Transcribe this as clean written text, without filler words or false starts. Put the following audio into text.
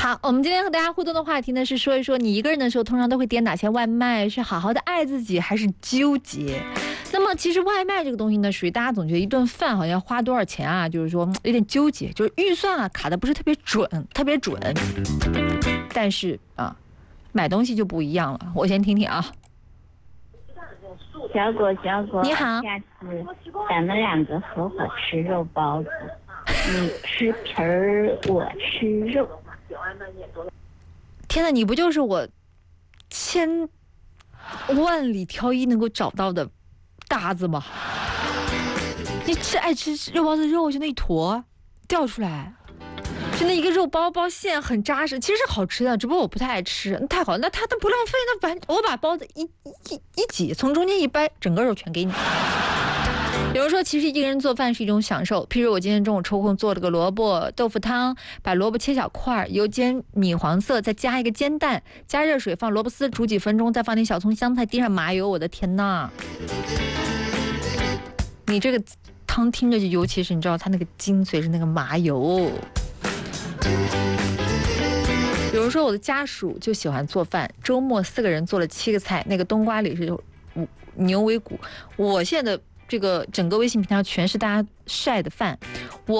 好，我们今天和大家互动的话题呢是说一说你一个人的时候通常都会点哪些外卖，是好好的爱自己还是纠结？那么其实外卖这个东西呢，属于大家总觉得一顿饭好像要花多少钱啊，就是说有点纠结，就是预算啊卡的不是特别准，但是啊，买东西就不一样了。我先听听啊。 小果， 你好， 下次咱们两个合伙吃肉包子，你吃皮儿，我吃肉。 天哪，你不就是我千万里挑一能够找到的大子吗？你爱吃肉包子，肉就那一坨掉出来，就那一个肉包馅很扎实，其实是好吃的，只不过我不太爱吃。太好了，那它不浪费，那我把包子一挤，从中间一掰，整个肉全给你。有人说，其实一个人做饭是一种享受。譬如我今天中午抽空做了个萝卜豆腐汤，把萝卜切小块，油煎米黄色，再加一个煎蛋，加热水放萝卜丝煮几分钟，再放点小葱香菜，滴上麻油。我的天哪！你这个汤听着就，尤其是你知道它那个精髓是那个麻油。有人说我的家属就喜欢做饭，周末4个人做了7个菜，那个冬瓜里是牛尾骨。我现在的这个整个微信平台全是大家晒的饭，